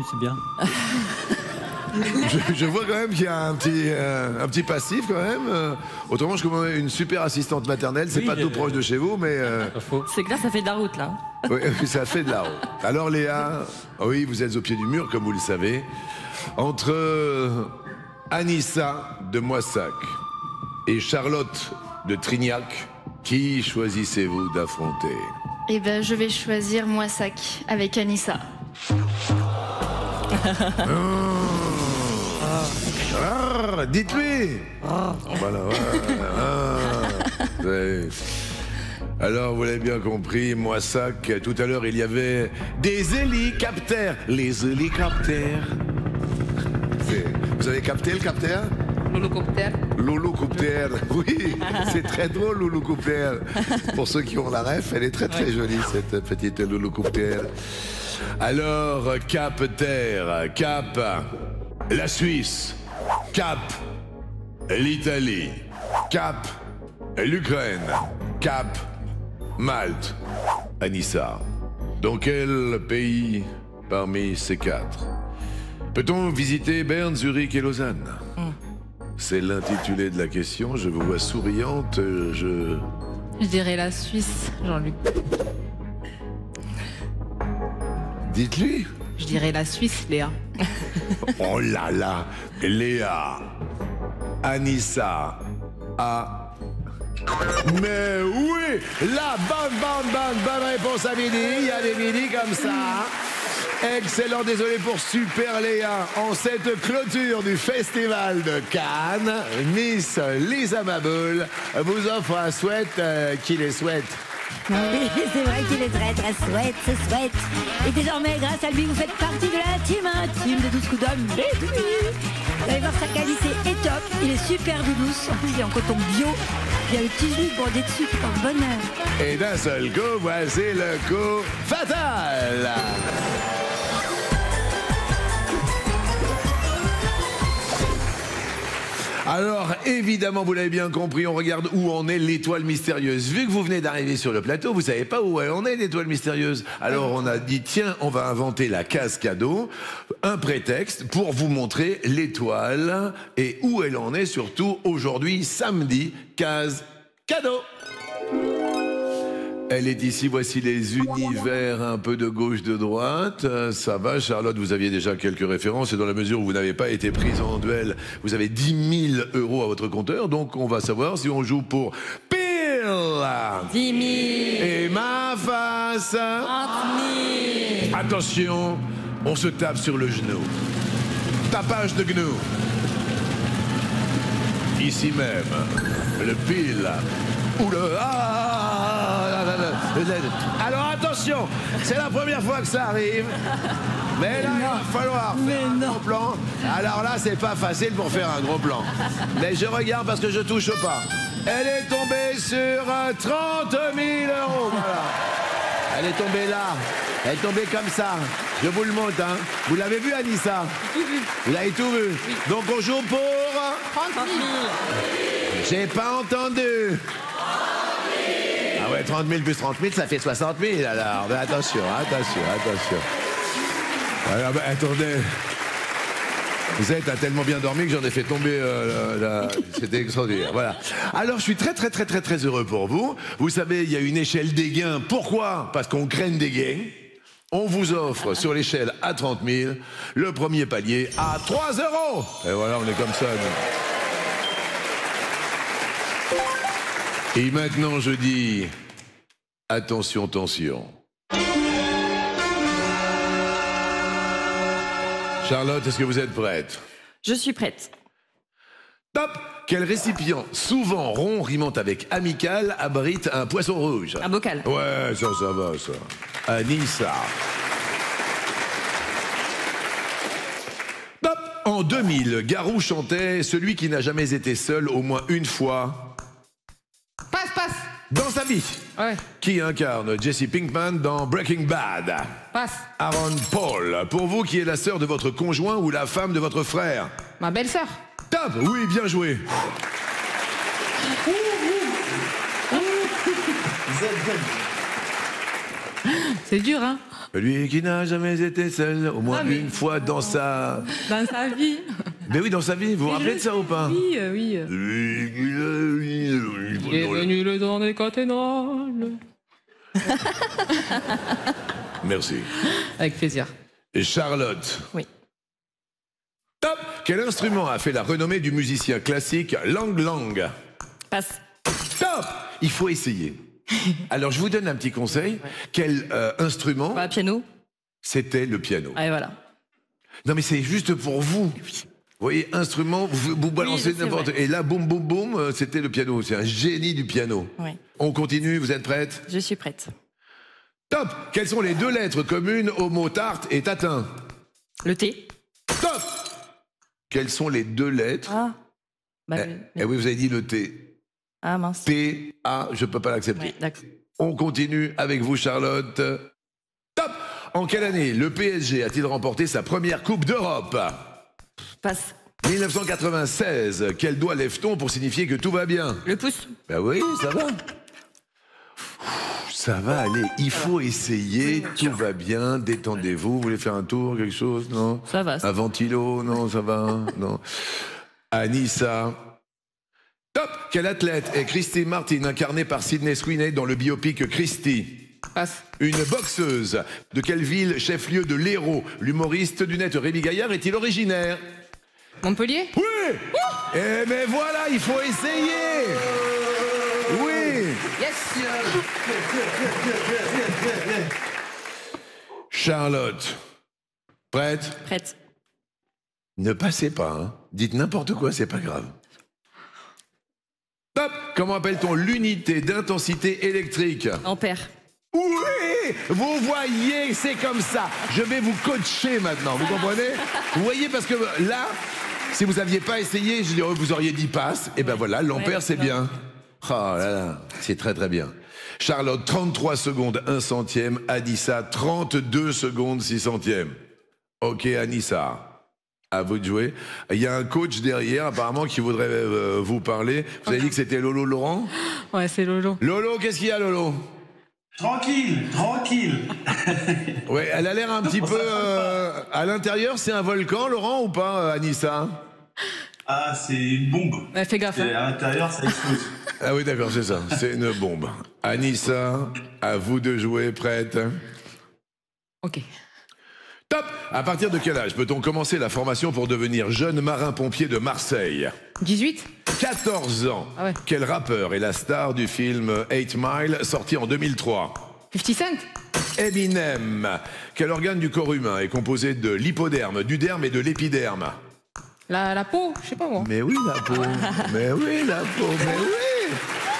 c'est bien. Je vois quand même qu'il y a un petit passif quand même. Autrement, je commande une super assistante maternelle. C'est Oui, pas tout proche de chez vous, mais Pas faux. C'est clair, ça fait de la route, là. oui, ça fait de la route. Alors Léa, oui, vous êtes au pied du mur, comme vous le savez. Entre Anissa de Moissac et Charlotte de Trignac, qui choisissez-vous d'affronter? Eh ben, je vais choisir Moissac avec Anissa. Dites-lui. Voilà. Ouais. Alors, vous l'avez bien compris, Moissac, tout à l'heure, il y avait des hélicoptères. Les hélicoptères. Vous avez capté le capteur? L'holocoptère. L'holocoptère, oui, c'est très drôle l'holocoptère. Pour ceux qui ont la ref, elle est très très jolie cette petite l'holocoptère. Alors, Cap Terre, Cap la Suisse, Cap l'Italie, Cap l'Ukraine, Cap Malte. Anissa, dans quel pays parmi ces quatre peut-on visiter Berne, Zurich et Lausanne? C'est l'intitulé de la question. Je vous vois souriante. Je dirais la Suisse, Jean-Luc. Dites-lui. Je dirais la Suisse, Léa. Oh là là. Léa. Anissa. Mais oui. La bonne réponse à midi. Il y a des midis comme ça. Excellent, désolé pour Super Léa. En cette clôture du Festival de Cannes, Miss Lisa Maboul vous offre un sweat qui les souhaite. Oui, c'est vrai qu'il est très très chouette. Et désormais, grâce à lui, vous faites partie de la team intime de 12 coups d'homme. Vous allez voir, sa qualité est top. Il est super douce. En plus, il est en coton bio. Il y a le petit jus bordé dessus qui porte bonheur. Et d'un seul coup, voici le coup fatal. Alors, évidemment, vous l'avez bien compris, on regarde où en est l'étoile mystérieuse. Vu que vous venez d'arriver sur le plateau, vous savez pas où elle en est, l'étoile mystérieuse. Alors, on a dit, tiens, on va inventer la case cadeau, un prétexte pour vous montrer l'étoile et où elle en est, surtout aujourd'hui, samedi, case cadeau. Elle est ici, voici les univers un peu de gauche, de droite. Ça va, Charlotte, vous aviez déjà quelques références et dans la mesure où vous n'avez pas été prise en duel, vous avez 10 000 € à votre compteur. Donc on va savoir si on joue pour pile 10 000. et ma face 30 000. Attention, on se tape sur le genou. Tapage de genou. Ici même, le pile ou le alors attention, c'est la première fois que ça arrive. Mais là, il va falloir faire un gros plan. Alors là, c'est pas facile pour faire un gros plan. Mais je regarde parce que je touche pas. Elle est tombée sur 30 000 €. Voilà. Elle est tombée là. Elle est tombée comme ça. Je vous le montre, hein. Vous l'avez vu, Anissa? Vous l'avez tout vu. Donc on joue pour 30 000. J'ai pas entendu. Ah ouais, 30 000 plus 30 000, ça fait 60 000 alors. Mais attention. Alors, ben, attendez. Vous êtes tellement bien dormi que j'en ai fait tomber c'était extraordinaire. Voilà. Alors, je suis très heureux pour vous. Vous savez, il y a une échelle des gains. Pourquoi? Parce qu'on craigne des gains. On vous offre sur l'échelle à 30 000 le premier palier à 3 €. Et voilà, on est comme ça, nous. Et maintenant, je dis... Attention, tension. Charlotte, est-ce que vous êtes prête? Je suis prête. Top! Quel récipient, souvent rond, rimant avec amical, abrite un poisson rouge? Un bocal. Ouais, ça va, ça. Anissa. Top! En 2000, Garou chantait « Celui qui n'a jamais été seul au moins une fois... » Passe. Dans sa vie. Ouais. Qui incarne Jesse Pinkman dans Breaking Bad? Passe. Aaron Paul, pour vous qui est la sœur de votre conjoint ou la femme de votre frère? Ma belle-sœur. Top! Oui, bien joué. C'est dur, hein? Lui qui n'a jamais été seul, au moins une fois dans sa... Dans sa vie. Mais oui, dans sa vie, vous vous rappelez de ça ou pas? Oui, oui. Il est venu le temps des cathédrales. Merci. Avec plaisir. Et Charlotte. Oui. Top. Quel instrument a fait la renommée du musicien classique Lang Lang? Passe. Top. Il faut essayer. Alors, je vous donne un petit conseil. Ouais. Quel instrument? Bah, piano. C'était le piano. Ah, et voilà. Non, mais c'est juste pour vous. Oui. Vous voyez, instrument, vous balancez n'importe... Et là, boum, boum, boum, c'était le piano. C'est un génie du piano. Oui. On continue, vous êtes prête? Je suis prête. Top. Quelles sont les 2 lettres communes aux mots tarte et tatin? Le T. Top. Quelles sont les 2 lettres? Ah. Bah, oui, vous avez dit le T. Ah, mince. T, A, je peux pas l'accepter. Ouais, d'accord. On continue avec vous, Charlotte. Top. En quelle année le PSG a-t-il remporté sa première Coupe d'Europe? Passe. 1996. Quel doigt lève-t-on pour signifier que tout va bien? Le pouce. Ben oui, ça va. Ça va aller. Il faut essayer. Tout va bien. Détendez-vous. Vous voulez faire un tour, quelque chose? Non? Ça va. Un ventilo? Non, ça va. Non. Anissa. Top. Quel athlète est Christy Martin, incarnée par Sydney Sweeney dans le biopic Christy? Passe. Une boxeuse. De quelle ville, chef-lieu de l'Hérault, l'humoriste du net Rémi Gaillard est-il originaire? Montpellier. Oui. Eh mais voilà, il faut essayer. Oui. Yes. Charlotte. Prête? Prête. Ne passez pas, hein. Dites n'importe quoi, c'est pas grave. Top. Comment appelle-t-on l'unité d'intensité électrique? Ampère. Oui. Vous voyez, c'est comme ça. Je vais vous coacher maintenant, vous comprenez? Vous voyez, parce que là, si vous n'aviez pas essayé, je dirais, vous auriez dit passe. Et ben voilà, l'ampère, c'est bien. Oh là là, c'est très très bien. Charlotte, 33 secondes, 1 centième. Anissa, 32 secondes, 6 centièmes. Ok, Anissa, à vous de jouer. Il y a un coach derrière, apparemment, qui voudrait vous parler. Vous avez dit que c'était Lolo Laurent? Ouais, c'est Lolo. Lolo, qu'est-ce qu'il y a, Lolo? Tranquille, tranquille. Ouais, elle a l'air un petit peu... à l'intérieur, c'est un volcan, Laurent, ou pas, Anissa? Ah, c'est une bombe. Ouais, fais gaffe. À l'intérieur, ça explose. Ah oui, d'accord, c'est ça. C'est une bombe. Anissa, à vous de jouer, prête? Ok. Top. À partir de quel âge peut-on commencer la formation pour devenir jeune marin-pompier de Marseille? 18. 14 ans. Ah ouais. Quel rappeur est la star du film 8 Mile, sorti en 2003? 50 Cent. Eminem. Quel organe du corps humain est composé de l'hypoderme, du derme et de l'épiderme? La peau, je sais pas moi. Mais oui, la peau. Mais oui, la peau. Mais oui.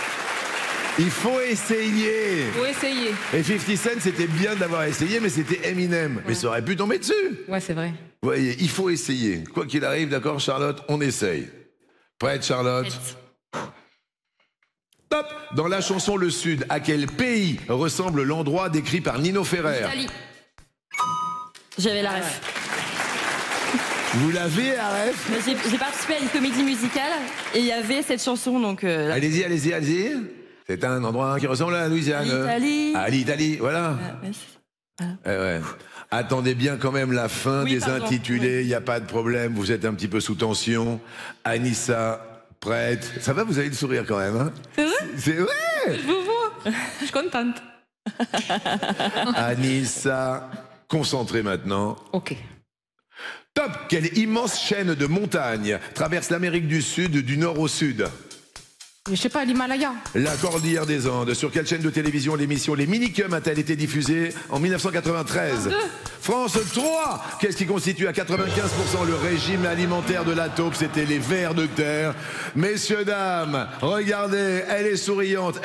Il faut essayer. Faut essayer. Et 50 Cent, c'était bien d'avoir essayé, mais c'était Eminem. Ouais. Mais ça aurait pu tomber dessus. Ouais, c'est vrai. Vous voyez, il faut essayer. Quoi qu'il arrive, d'accord, Charlotte, on essaye. Prête, Charlotte? Prête. Top. Dans la chanson Le Sud, à quel pays ressemble l'endroit décrit par Nino Ferrer? Italie. J'avais la ref. Vous l'avez, Aref? J'ai participé à une comédie musicale et il y avait cette chanson, donc... Allez-y, allez-y, allez-y. C'est un endroit qui ressemble à la Louisiane. L'Italie. À l'Italie, voilà. Ouais. Attendez bien quand même la fin des intitulés, il n'y a pas de problème, vous êtes un petit peu sous tension. Anissa, prête. Ça va, vous avez le sourire quand même, hein? C'est vrai? C'est vrai. Je vous vois. Je suis contente. Anissa, concentrez maintenant. Ok. Top. Quelle immense chaîne de montagnes traverse l'Amérique du Sud du nord au sud? Je sais pas, l'Himalaya. La Cordillère des Andes. Sur quelle chaîne de télévision l'émission Les Minicums a-t-elle été diffusée en 1993? France 3. Qu'est-ce qui constitue à 95% le régime alimentaire de la taupe? C'était les vers de terre. Messieurs, dames, regardez, elle est souriante.